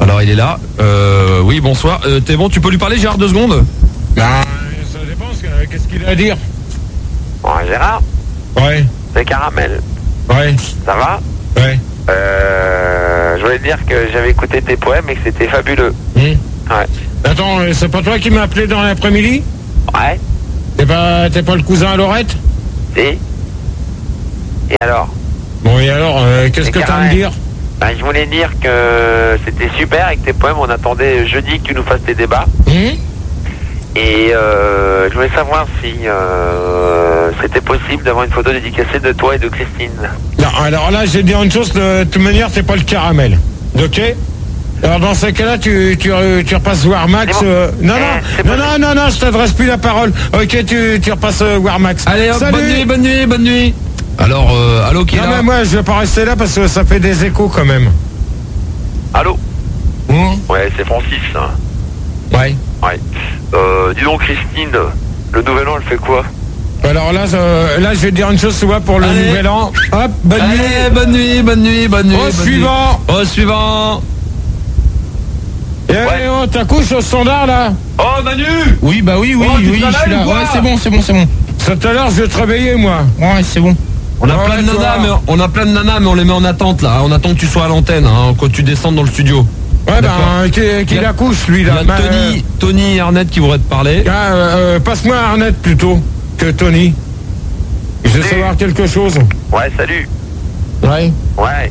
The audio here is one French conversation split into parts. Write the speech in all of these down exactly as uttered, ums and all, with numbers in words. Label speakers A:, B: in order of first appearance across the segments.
A: Alors il est là. Euh, oui, bonsoir. Euh, T'es bon, tu peux lui parler, Gérard, deux secondes?
B: Ben, ça dépend, qu'est-ce qu'il a à dire?
C: Bon, Gérard?
B: Ouais.
C: C'est Caramel.
B: Ouais.
C: Ça va?
B: Ouais.
C: Euh, je voulais te dire que j'avais écouté tes poèmes et que c'était fabuleux.
B: Mmh.
C: Ouais.
B: Attends, c'est pas toi qui m'as appelé dans l'après-midi?
C: Ouais.
B: T'es pas, t'es pas le cousin à Laurette?
C: Si. Et alors?
B: Bon, et alors, euh, qu'est-ce
C: Et
B: que t'as à
C: Caramel.
B: me dire?
C: Ben, je voulais dire que c'était super avec tes poèmes. On attendait jeudi que tu nous fasses tes débats.
B: Mmh.
C: Et euh, je voulais savoir si euh, c'était possible d'avoir une photo dédicacée de toi et de Christine.
B: Non, alors là, je vais te dire une chose, de toute manière, t'es pas le Caramel. Ok? Alors dans ce cas-là, tu, tu, tu repasses voir Max.
C: C'est bon.
B: euh, non,
C: Eh,
B: non, non, non, non, non, je t'adresse plus la parole. Ok, tu, tu repasses euh, voir Max.
A: Allez, hop,
B: Salut.
A: bonne nuit, bonne nuit, bonne nuit. Alors, euh, allô, qui est
B: Non,
A: là?
B: mais moi, je vais pas rester là parce que ça fait des échos quand même.
C: Allô?
B: Mmh.
C: Ouais, c'est Francis. Hein.
B: Ouais.
C: Ouais. Euh, dis donc, Christine, le nouvel an, elle fait quoi?
B: Alors là, euh, là, je vais te dire une chose, tu vois, pour le
A: Allez.
B: nouvel an. Hop, bonne
A: Allez,
B: nuit.
A: bonne nuit, bonne nuit, bonne nuit.
B: Au
A: bonne
B: suivant.
A: nuit. Au suivant.
B: Eh,
C: Ouais.
B: oh, ta couche au standard là.
C: Oh, Manu!
D: Oui, bah oui, oui,
A: Oh, tu
D: oui,
A: te
D: je suis
A: réveilles
D: là.
A: ou quoi
D: Ouais, c'est bon, c'est bon, c'est bon.
B: Tout à l'heure, je vais te réveiller, moi.
D: Ouais, c'est bon.
A: On a
B: Ouais,
A: plein de
B: toi.
A: nanas, mais on a plein de nanas, mais on les met en attente là. On attend que tu sois à l'antenne, hein, quand tu descendes dans le studio.
B: Ouais,
A: D'accord.
B: ben, qui, qui
A: Il y a-
B: la couche, lui,
A: Il y
B: là.
A: a
B: Ma-
A: Tony, Tony et Arnett qui voudraient te parler.
B: Ah, euh, euh, passe-moi Arnett plutôt que Tony. Je veux
C: Salut.
B: savoir quelque chose.
C: Ouais, salut.
B: Ouais.
C: Ouais.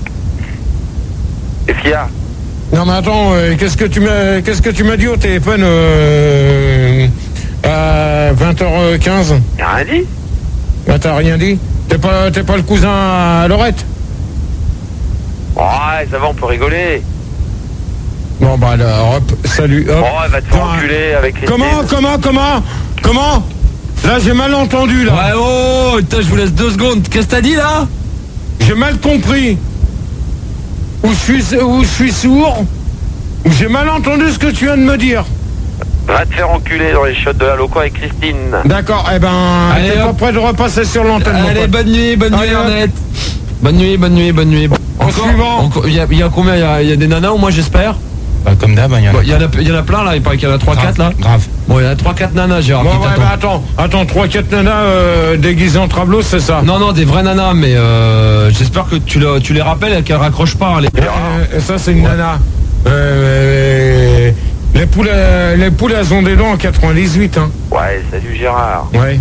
C: Qu'est-ce qu'il y a?
B: Non, mais attends, euh, qu'est-ce que tu m'as, qu'est-ce que tu m'as dit au téléphone euh, à vingt heures quinze?
C: Y'a rien dit?
B: Bah, t'as rien dit? T'es pas, t'es pas le cousin à Laurette?
C: Ouais, ça va, on peut rigoler.
B: Bon, bah alors, hop, salut, hop.
C: Oh, elle va te faire
B: Attends,
C: enculer avec Christine.
B: Comment, comment, comment, comment? Là, j'ai mal entendu, là.
A: Ouais, oh, putain, je vous laisse deux secondes. Qu'est-ce que t'as dit là?
B: J'ai mal compris. Ou je suis, ou je suis sourd, ou j'ai mal entendu ce que tu viens de me dire.
C: Va te faire enculer dans les chiottes de la loco avec Christine.
B: D'accord, eh ben,
A: Allez,
B: t'es pas
A: hop.
B: prêt de repasser sur l'antenne, mon
A: Allez,
B: pote.
A: bonne nuit, bonne
B: Allez,
A: nuit,
B: hop.
A: Arnett. Bonne nuit, bonne nuit, bonne nuit.
B: Au suivant.
A: encore- Il y, a- il y a combien? Il y a, il y a des nanas ou moi j'espère?
D: Bah, comme d'hab, il y en a.
A: Bon, Il y, en a- il y en a plein là, il paraît qu'il y en a trois quatre là.
D: Grave.
A: Bon, il y en a trois quatre nanas, Gérard.
B: Bon,
A: qui
B: ouais,
A: t'attendent.
B: bah attends, attends, trois quatre nanas euh, déguisées en trablos, c'est ça?
A: Non, non, des vraies nanas, mais euh, j'espère que tu, le- tu les rappelles et qu'elles raccrochent pas. hein, les...
B: Euh, ça, c'est une nana. Euh, les poules, euh, les poules, elles ont des dents en quatre-vingt-dix-huit, hein.
C: Ouais, salut Gérard.
B: Ouais.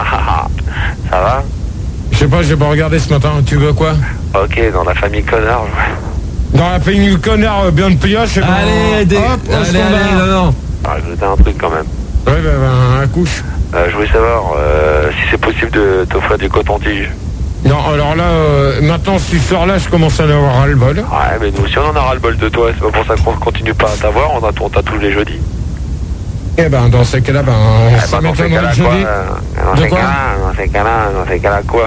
C: Ça va?
B: Je sais pas, j'ai pas regardé ce matin. Tu veux quoi?
C: Ok, dans la famille connard. ouais.
B: Dans la pays connard, euh, bien de pillage, c'est
A: Allez, des...
B: hop, au
A: allez,
B: standard.
A: allez, non, non.
C: Ah, je voulais un truc quand même.
B: Ouais, bah, bah, un couche.
C: Euh, je voulais savoir euh, si c'est possible de t'offrir du coton-tige.
B: Non, alors là, euh, maintenant, si tu sors là, je commence à en avoir ras-le-bol.
C: Ouais, mais nous aussi on en a ras-le-bol de toi. C'est pas pour ça qu'on continue pas à t'avoir. On, a- on t'a tous les jeudis.
B: Eh ben, dans ces cas-là, ben,
C: Eh
B: ça
C: ben, dans ces
B: m'étonnerait
C: cas-là,
B: le
C: quoi
B: jeudi.
C: euh, Dans
B: De
C: ces
B: quoi
C: cas-là, dans ces cas-là, dans ces cas-là, quoi?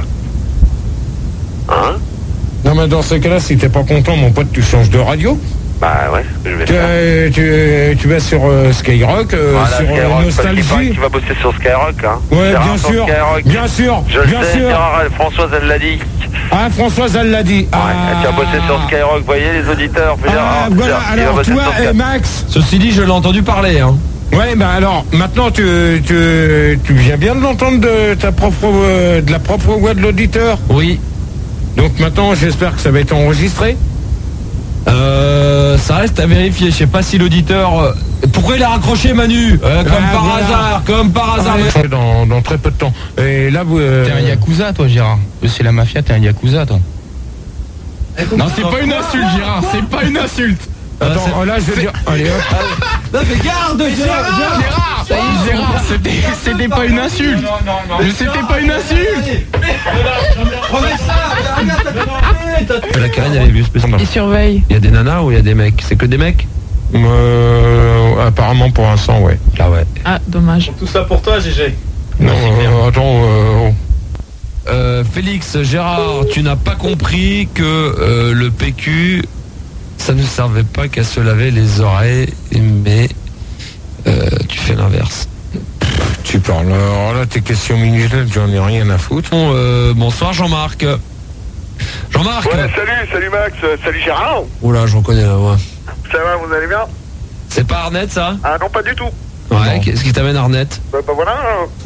C: Hein?
B: Non, mais dans ces cas-là, si t'es pas content, mon pote, tu changes de radio.
C: Bah ouais, c'est ce que je vais
B: Tu,
C: faire.
B: euh, tu, tu vas sur euh, Skyrock, euh,
C: Voilà,
B: sur euh,
C: Skyrock, parce qu'il paraît
B: Nostalgie.
C: que tu vas bosser sur Skyrock, hein.
B: Ouais,
C: Gérard
B: bien
C: sur
B: sûr,
C: Skyrock.
B: bien sûr,
C: Je le
B: bien
C: sais,
B: sûr.
C: Gérard, Françoise, elle l'a dit.
B: Ah, Françoise, elle l'a dit.
C: Ouais, tu vas bosser sur Skyrock, vous voyez les auditeurs.
B: Ah,
C: Gérard,
B: voilà,
C: Gérard, il va
B: alors
C: bosser
B: toi
C: sur
B: et
C: Skyrock.
B: Max.
A: Ceci dit, je l'ai entendu parler. Hein.
B: Ouais, bah alors, maintenant, tu, tu, tu viens bien de l'entendre de ta propre, euh, de la propre voix de l'auditeur.
A: Oui.
B: Donc maintenant, j'espère que ça va être enregistré.
A: Euh, ça reste à vérifier. Je sais pas si l'auditeur. euh, Pourquoi il a raccroché, Manu? Euh, Comme
B: Ah,
A: par
B: voilà.
A: hasard, comme par hasard.
B: Ouais, Dans, dans très peu de temps. Et là, vous. euh,
D: T'es un yakuza, toi, Gérard. Eux, c'est la mafia, t'es un yakuza, toi. Non, c'est pas une insulte, Gérard, c'est pas une insulte.
B: Attends, oh, là, je vais dire. Allez, hop.
A: Non, mais garde, Gérard, Gérard.
D: Gérard, ça y est, Gérard, c'était, c'était pas une insulte. C'était pas une insulte.
A: La Karine, elle est vue spécialement.
E: Il surveille.
A: Il y a des nanas ou il y a des mecs? C'est que des mecs?
B: Euh, apparemment, pour l'instant, ouais.
A: Ah ouais.
E: Ah, dommage.
F: Tout ça pour toi, G G.
B: Non, euh, attends. Euh,
A: Euh, Félix, Gérard, tu n'as pas compris que euh, le P Q, ça ne servait pas qu'à se laver les oreilles, mais euh, tu fais l'inverse.
B: tu parles. Alors là, tes questions minutes, j'en ai rien à foutre.
A: Bon, euh, bonsoir Jean-Marc. Jean-Marc.
C: Ouais, salut, salut Max, euh, salut Gérard.
A: Oula, je reconnais la voix.
C: Ça va, vous allez bien?
A: C'est pas Arnett, ça?
C: Ah non, pas du tout.
A: Ouais, qu'est-ce qui t'amène Arnett?
C: Bah, bah voilà.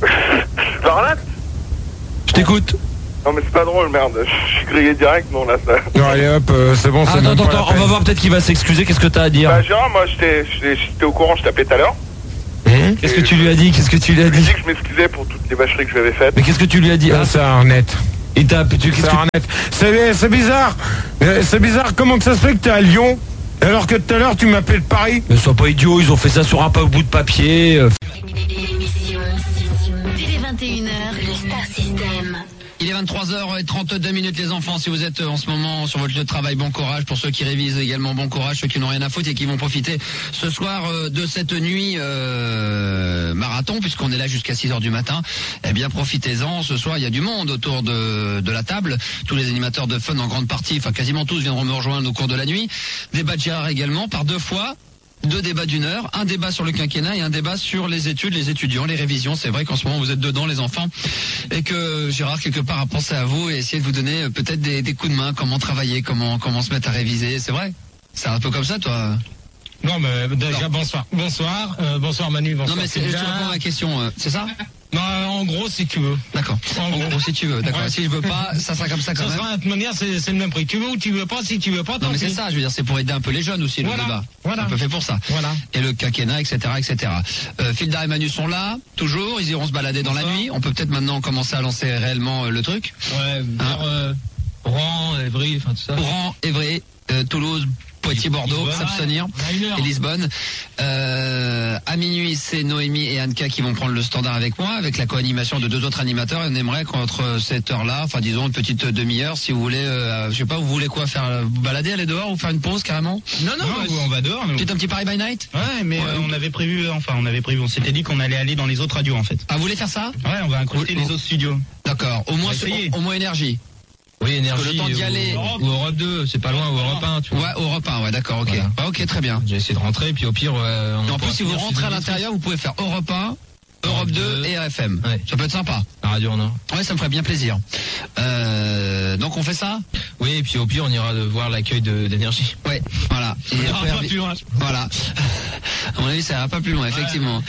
C: Bah, Arnett?
A: Je t'écoute.
C: Non, mais c'est pas drôle, merde. Je suis grillé direct, non, là, ça.
B: Non, allez hop, euh, c'est bon, c'est
A: Attends,
B: même
A: attends,
B: pas la
A: attends, on va
B: peine.
A: voir peut-être qu'il va s'excuser. Qu'est-ce que t'as à dire?
C: Bah, Gérard, moi, j'étais j'étais- j'étais au courant, je t'appelais tout à l'heure.
A: Hum Qu'est-ce que tu lui as dit? Qu'est-ce que tu lui as
C: Je lui ai
A: dit?
C: dit que je m'excusais pour toutes les vacheries que j'avais faites.
A: Mais qu'est-ce que tu lui as dit?
B: Ah,
A: Ah,
B: c'est Arnett.
A: il t'a. Tu, qu'est-ce
B: C'est
A: que-
B: Arnett. C'est c'est bizarre. Euh, C'est bizarre, comment que ça se fait que t'es à Lyon alors que tout à l'heure tu m'appelles de Paris?
A: Mais sois pas idiot, ils ont fait ça sur un bout de papier. euh,
E: L'émission dès les vingt et une heures, le Star System.
F: Il est vingt-trois heures trente-deux minutes les enfants, si vous êtes en ce moment sur votre lieu de travail, bon courage. Pour ceux qui révisent également, bon courage. Ceux qui n'ont rien à foutre et qui vont profiter ce soir euh, de cette nuit euh, marathon, puisqu'on est là jusqu'à six heures du matin, eh bien profitez-en. Ce soir il y a du monde autour de, de la table. Tous les animateurs de Fun en grande partie, enfin quasiment tous viendront me rejoindre au cours de la nuit. Débat de Gérard également par deux fois. Deux débats d'une heure, un débat sur le quinquennat et un débat sur les études, les étudiants, les révisions. C'est vrai qu'en ce moment vous êtes dedans les enfants et que Gérard quelque part a pensé à vous et essayé de vous donner euh, peut-être des, des coups de main, comment travailler, comment comment se mettre à réviser. C'est vrai. C'est un peu comme ça toi.
G: Non, mais déjà, bonsoir. Bonsoir, euh, bonsoir Manu, bonsoir.
F: Non mais c'est, tu
G: Sylvain.
F: réponds à la question, euh, c'est ça?
G: Non, en gros, si tu veux.
F: D'accord.
G: En
F: En
G: gros.
F: gros, si tu veux, d'accord.
G: Ouais.
F: Si je veux pas, ça sera comme ça quand
G: Ça
F: même.
G: sera, de toute manière, c'est c'est le même prix. Tu veux ou tu veux pas, si tu veux pas,
F: Non
G: tant
F: mais c'est
G: pis.
F: ça, je veux dire, c'est pour aider un peu les jeunes aussi le
G: Voilà.
F: débat.
G: Voilà.
F: C'est un peu fait pour ça.
G: Voilà.
F: Et le quinquennat, et cetera, et cetera. Euh, Fildar et Manu sont là, toujours. Ils iront se balader dans la
G: Bonsoir.
F: nuit. On peut peut-être maintenant commencer à lancer réellement euh, le truc.
G: Ouais, vers euh, Rouen, Évry, enfin tout ça.
F: Oran, Évry, euh, Toulouse, Poitiers, Bordeaux,
G: Lisbonne.
F: s'abstenir.
G: À une heure.
F: Et Lisbonne. Euh, à minuit, c'est Noémie et Anka qui vont prendre le standard avec moi, avec la co-animation de deux autres animateurs. Et on aimerait qu'entre cette heure-là, enfin disons une petite demi-heure, si vous voulez, euh, je sais pas, vous voulez quoi, faire euh, vous balader, aller dehors ou faire une pause carrément?
G: Non, non,
H: Non,
G: bah,
H: on va dehors. Nous.
F: Peut-être un petit Paris by Night?
H: Ouais, mais euh, on avait prévu, enfin, on avait prévu, on s'était dit qu'on allait aller dans les autres radios en fait.
F: Ah, vous voulez faire ça?
H: Ouais, on va incruster
F: Oui,
H: les
F: oui.
H: autres studios.
F: D'accord. Au moins,
H: On va essayer.
F: au, au moins énergie.
D: Oui,
F: Parce
D: énergie.
F: que le temps d'y
D: ou-
F: aller-
D: Ou Europe deux, c'est pas loin, ou Europe un, tu vois.
F: Ouais, Europe un, ouais, d'accord, ok.
D: Voilà.
F: Bah, ok, très bien.
D: J'ai essayé de rentrer, puis au pire, ouais, on
F: Et en
D: pourra
F: plus, si vous
D: finir
F: rentrez à
D: chez
F: l'intérieur, vous pouvez faire Europe un, Europe deux et R F M.
D: Ouais.
F: Ça peut être sympa.
D: la radio en or.
F: Ouais, ça me ferait bien plaisir. Euh, donc on fait ça?
D: Oui, et puis au pire, on ira de voir l'accueil de- d'énergie.
F: Ouais, voilà. Et
H: On
F: après,
H: ira pas plus loin.
F: voilà. À mon avis, ça ira pas plus loin, effectivement.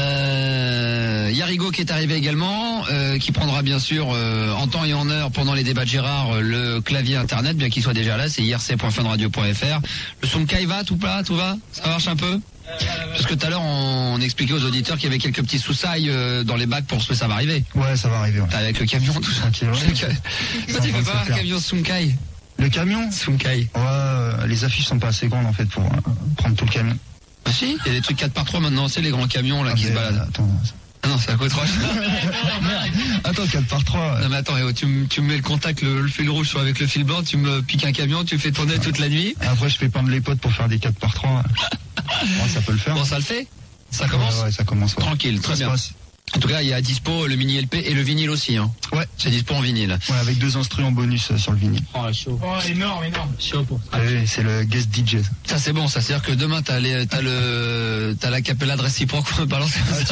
F: Euh, Yarigo qui est arrivé également, euh, qui prendra bien sûr euh, en temps et en heure pendant les débats de Gérard euh, le clavier internet, bien qu'il soit déjà là. C'est i r c point fun radio point f r. Le Sonkai va, tout plat, tout va? Ça marche un peu? Parce que tout à l'heure, on expliquait aux auditeurs qu'il y avait quelques petits sous-sailles euh, dans les bacs pour ce que ça va arriver.
I: Ouais, ça va arriver. Ouais.
F: Avec le camion, tout ça.
I: Ok, ouais.
F: Toi, tu fais pas un camion Sunkai?
I: Le camion
F: Sunkai.
I: Ouais, euh, les affiches sont pas assez grandes en fait pour euh, prendre tout le camion.
F: Ah si, il y a des trucs quatre par trois maintenant, c'est les grands camions là
I: Ah,
F: qui
I: mais,
F: se baladent.
I: euh, Attends,
F: Ah non, ça coûte trop cher.
I: attends quatre par trois.
F: Non mais attends, Réo, tu, me- tu me mets le contact, le, le fil rouge sur avec le fil blanc, tu me piques un camion, tu fais tourner toute la nuit.
I: Après, je fais peindre les potes pour faire des quatre par trois. Ouais, ça peut le faire.
F: Bon, ça le fait? Ça commence?
I: Ouais, ouais, ça commence. Ouais.
F: Tranquille, très
I: Ça se
F: bien.
I: passe.
F: En tout cas, il y a à dispo le mini L P et le vinyle aussi. Hein.
I: Ouais.
F: C'est dispo en vinyle.
I: Ouais, avec deux instruments bonus euh, sur le vinyle.
G: Oh, chaud. Oh, énorme, énorme. Chaud pour ça.
I: Ouais, c'est le guest D J.
F: Ça c'est bon, ça c'est-à-dire que demain t'as les, t'as le, t'as la capella de réciproque pour me balancer ça.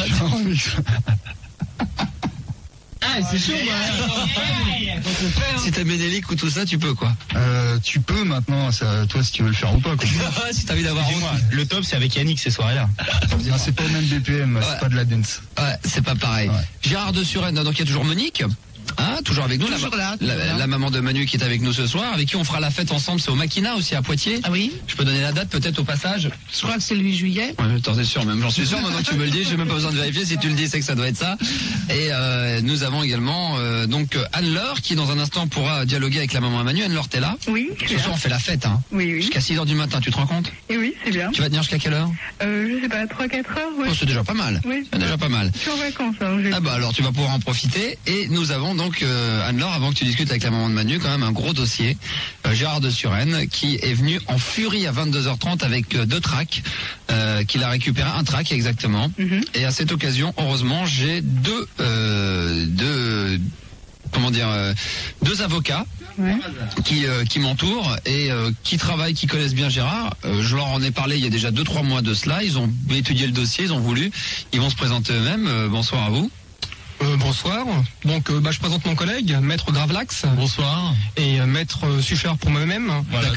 G: Ah, c'est chaud,
F: Si t'as Ménélique ou tout ça, tu peux quoi.
I: Euh, tu peux maintenant, ça, toi, si tu veux le faire ou pas. Quoi.
F: Si t'as envie d'avoir
H: Excuse-moi, le top, c'est avec Yannick ces soirées-là.
I: Non, c'est pas le même B P M,
F: Ouais.
I: c'est pas de la dance.
F: Ouais, c'est pas pareil.
I: Ouais.
F: Gérard de Suresnes, donc il y a toujours Monique. Hein, toujours avec nous,
G: Toujours
F: la,
G: là,
F: la,
G: toujours là.
F: la maman de Manu qui est avec nous ce soir, avec qui on fera la fête ensemble, c'est au Maquina aussi à Poitiers.
J: Ah oui,
F: Je peux donner la date peut-être au passage.
J: je crois que c'est le huit juillet.
F: Ouais, t'en es sûr même, j'en suis sûr maintenant que tu me le dis, j'ai même pas besoin de vérifier, si tu le dis c'est que ça doit être ça. Et euh, nous avons également euh, donc Anne-Laure qui dans un instant pourra dialoguer avec la maman à Manu. Anne-Laure, t'es là?
K: Oui, je suis
F: Ce
K: là.
F: soir on fait la fête, hein.
K: Oui, oui.
F: Jusqu'à six heures du matin, tu te rends compte?
K: Et oui, c'est bien.
F: Tu vas tenir jusqu'à quelle heure?
K: Euh, je sais pas, trois quatre heures, ouais.
F: Oh, c'est déjà pas mal.
K: Oui.
F: C'est déjà pas mal.
K: Je suis en vacances, alors j'ai...
F: Ah bah alors tu vas pouvoir en profiter. Et nous avons donc euh, Anne-Laure, avant que tu discutes avec la maman de Manu, quand même un gros dossier. Euh, Gérard de Suresnes qui est venu en furie à vingt-deux heures trente avec euh, deux tracks, euh, qu'il a récupéré un track exactement.
K: Mhm.
F: Et à cette occasion, heureusement, j'ai deux, euh, deux, comment dire, euh, deux avocats.
K: Ouais.
F: Qui, euh, qui m'entourent et euh, qui travaillent, qui connaissent bien Gérard. Euh, je leur en ai parlé il y a déjà deux trois mois de cela. Ils ont étudié le dossier, ils ont voulu. Ils vont se présenter eux-mêmes. Euh, bonsoir à vous.
L: Euh, bonsoir. Donc, euh, bah, je présente mon collègue, Maître Gravelax.
D: Bonsoir.
L: Et euh, Maître euh, Sucher pour moi-même.
D: Voilà.
L: D'accord.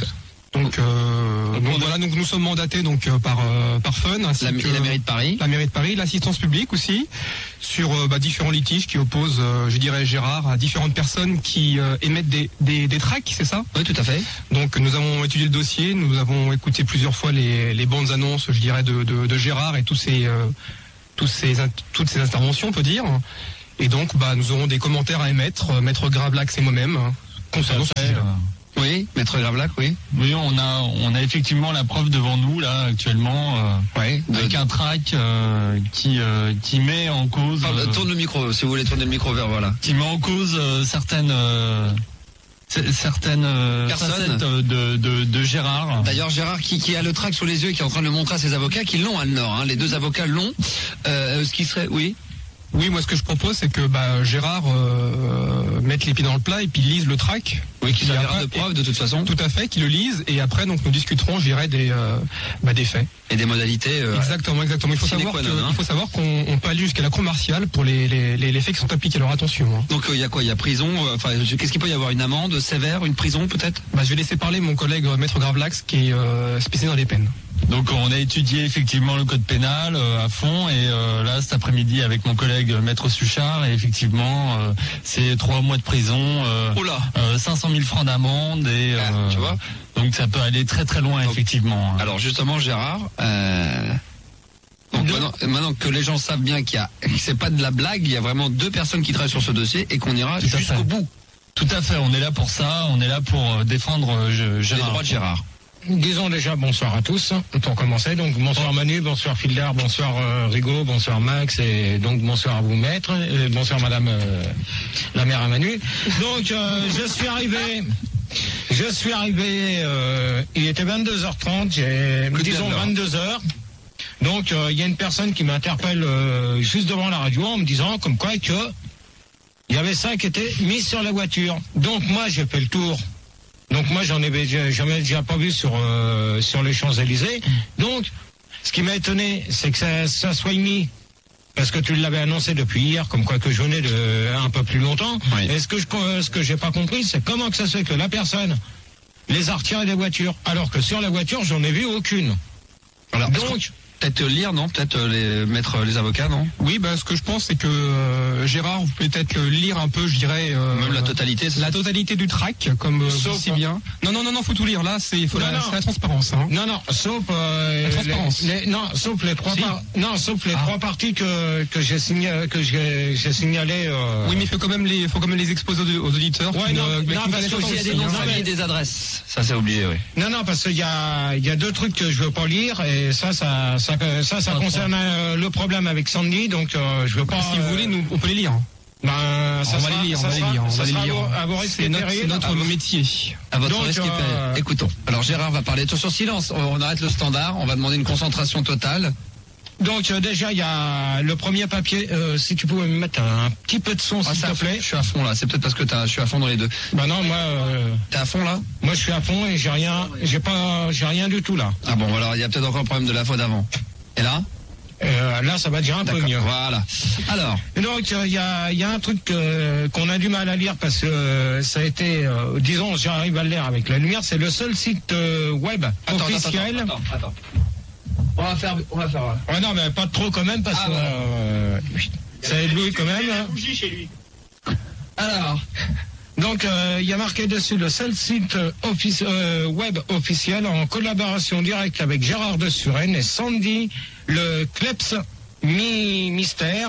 L: Donc, euh, donc voilà, donc nous sommes mandatés donc euh, par euh, par Fun, ainsi
F: La,
L: que
F: la mairie de Paris.
L: la mairie de Paris, l'assistance publique aussi, sur euh, bah, différents litiges qui opposent, euh, je dirais Gérard, à différentes personnes qui euh, émettent des des, des tracts, c'est ça?
F: Oui, tout à fait.
L: Donc nous avons étudié le dossier, nous avons écouté plusieurs fois les les bandes annonces, je dirais de de, de Gérard et tous ces euh, tous ces toutes ces interventions, on peut dire. Et donc bah nous aurons des commentaires à émettre, euh, Maître Gravelax et moi-même, hein, concernant ce sujet.
F: Oui, Maître Gravelax, oui.
J: Oui, on a, on a effectivement la preuve devant nous là actuellement, euh,
F: ouais, de...
J: avec un track euh, qui euh, qui met en cause.
F: Pardon, euh, tourne le micro, si vous voulez tourner le micro vers voilà.
J: Qui met en cause euh, certaines. Euh, certaines euh,
F: personnes
J: de, de, de Gérard.
F: D'ailleurs Gérard qui, qui a le trac sous les yeux et qui est en train de le montrer à ses avocats qui l'ont à le Nord, hein. Les deux avocats l'ont. Euh, ce qui serait, oui.
L: Oui, moi ce que je propose c'est que bah, Gérard euh, mette les pieds dans le plat et puis lise le track.
F: Oui, qu'il servira de preuve de toute façon.
L: Tout à fait, qu'il le lise et après donc nous discuterons, je dirais, des euh, bah, des faits
F: et des modalités. Euh,
L: exactement, exactement. Il faut savoir que, hein. il faut savoir qu'on on peut aller jusqu'à la cour martiale pour les les, les, les faits qui sont appliqués. Alors attention. Hein.
F: Donc il euh, y a quoi? Il y a prison. Enfin, euh, qu'est-ce qu'il peut y avoir? Une amende sévère, une prison peut-être?
L: Bah, je vais laisser parler mon collègue euh, Maître Gravelax qui est euh, spécialisé dans les peines.
J: Donc on a étudié effectivement le code pénal euh, à fond et euh, là cet après-midi avec mon collègue euh, Maître Suchard et effectivement euh, c'est trois mois de prison, euh,
F: oh là.
J: euh, cinq cent mille francs d'amende et
F: ah,
J: euh,
F: tu vois.
J: Donc ça peut aller très très loin. Donc, effectivement.
F: Alors justement Gérard, euh, donc de... maintenant, maintenant que les gens savent bien qu'il y a, que c'est pas de la blague, il y a vraiment deux personnes qui travaillent sur ce dossier et qu'on ira jusqu'au bout.
J: Tout à fait, on est là pour ça, on est là pour défendre euh, Gérard.
F: Les droits de Gérard.
B: Disons déjà bonsoir à tous, pour commencer. Donc bonsoir Manu, bonsoir Fildar, bonsoir euh, Rigaud, bonsoir Max, et donc bonsoir à vous maîtres, et bonsoir Madame euh, la mère à Manu. Donc euh, je suis arrivé, je suis arrivé, euh, il était vingt-deux heures trente, j'ai, disons vingt-deux heures. Donc il euh, y a une personne qui m'interpelle euh, juste devant la radio en me disant comme quoi que il y avait ça qui était mis sur la voiture. Donc moi j'ai fait le tour. Donc moi j'en ai jamais déjà pas vu sur euh, sur les Champs-Élysées. Donc ce qui m'a étonné, c'est que ça, ça soit mis, parce que tu l'avais annoncé depuis hier, comme quoi que je venais de un peu plus longtemps. Oui. Et ce que je ce que j'ai pas compris, c'est comment que ça se fait que la personne les a retirés des voitures, alors que sur la voiture j'en ai vu aucune.
F: Alors, donc peut-être lire, non? Peut-être les mettre les avocats, non?
L: Oui, bah ce que je pense, c'est que euh, Gérard, vous pouvez peut-être lire un peu, je dirais. Euh,
F: Même la totalité.
L: La totalité du track, comme euh,
B: sauf
L: si bien. Non, non, non, non, faut tout lire. Là, c'est faut la, la transparence. Hein.
B: Non, non, sauf euh,
L: la transparence.
B: Les, les, non, sauf les trois. Si. Par, non, sauf les ah. trois parties que que j'ai signalé, que j'ai, j'ai signalé. Euh...
L: Oui, mais il faut quand même les, faut quand même les exposer aux, aux auditeurs.
B: Ouais, non,
L: ne,
B: non, parce
F: qu'il y a des noms de famille, des adresses. Ça, c'est obligé, oui.
B: Non, non, parce qu'il y a, il y a deux trucs que je veux pas lire et ça, ça, ça, ça, ça, ça concerne euh, le problème avec Sandy, donc euh, je veux pas.
L: Si vous voulez, nous, on peut les lire.
B: Ben, ça
L: on
B: sera,
L: va les lire,
B: ça
L: on va les lire, on va les lire.
B: À vos
L: c'est notre, c'est notre métier.
F: À votre
B: donc,
F: risque
B: euh...
F: Écoutons. Alors Gérard va parler. Attention, silence. On arrête le standard. On va demander une concentration totale.
B: Donc euh, déjà il y a le premier papier. Euh, si tu pouvais me mettre un, un petit peu de son,
F: ah,
B: s'il te plaît.
F: Je suis à fond là. C'est peut-être parce que t'as, je suis à fond dans les deux.
B: Bah non, moi. Euh,
F: T'es à fond là?
B: Moi je suis à fond et j'ai rien, j'ai pas, j'ai rien du tout là.
F: Ah bon, alors il y a peut-être encore un problème de la fois d'avant. Et là?
B: Euh, là, ça va déjà un
F: D'accord,
B: peu mieux.
F: Voilà. Alors.
B: Donc, il y a, y a un truc euh, qu'on a du mal à lire parce que euh, ça a été, euh, disons, j'arrive à le lire avec la lumière. C'est le seul site euh, web
F: attends,
B: officiel.
F: Attends, attends, attends. On va faire, on va faire. Ouais,
B: ouais non, mais pas trop quand même parce ah, que voilà. euh, ça a loué quand même.
M: La bougie chez lui.
F: Alors.
B: Donc, il euh, y a marqué dessus le seul site office, euh, web officiel en collaboration directe avec Gérard de Suresnes et Sandy, le Kleps mi Mystère,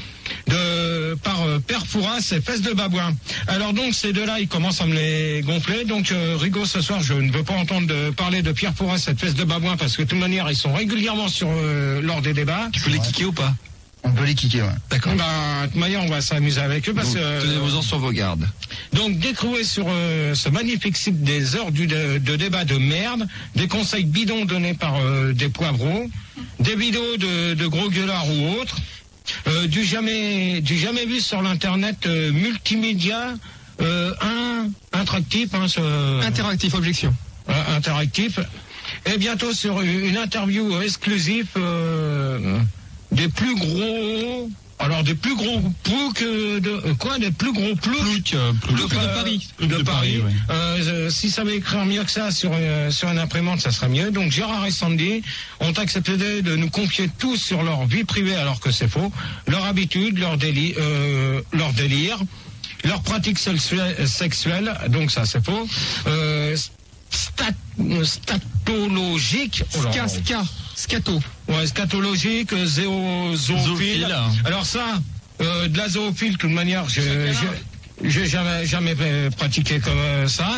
B: de, par euh, Père Fouras et Fesses de Babouin. Alors donc, ces deux-là, ils commencent à me les gonfler. Donc, euh, Rigaud, ce soir, je ne veux pas entendre de parler de Pierre Fouras et de Fesses de Babouin parce que de toute manière, ils sont régulièrement sur euh, lors des débats.
F: Tu peux les kicker ou pas?
I: On peut les kicker, ouais.
F: D'accord.
B: Bah, de toute manière, on va s'amuser avec eux parce que...
F: Tenez-vous-en sur vos gardes.
B: Donc, décrouer sur euh, ce magnifique site des heures du de, de débat de merde, des conseils bidons donnés par euh, des poivreaux, des vidéos de, de gros gueulards ou autres, euh, du jamais du jamais vu sur l'internet euh, multimédia, euh, un interactif, hein, ce,
L: interactif, objection.
B: Euh, interactif, et bientôt sur une interview exclusive. Euh, des plus gros Alors des plus gros ploucs de euh, quoi des plus gros ploucs
J: Plouc, euh, Plouc.
B: de,
J: de
B: Paris de,
J: de
B: Paris,
J: Paris, ouais.
B: euh, si ça veut écrire mieux que ça sur euh, sur une imprimante, ça serait mieux. Donc Gérard et Sandy ont accepté de nous confier tout sur leur vie privée, alors que c'est faux, leur habitude, leur délit, euh, leur délire, leur pratique sexuelle, donc ça c'est faux. Euh, stat, statologique, oh là,
J: Ska, scato.
B: ouais, scatologique, zéo, zoophile. Alors ça, euh, de la zoophile, de toute manière, je, je, j'ai jamais, jamais pratiqué comme ça.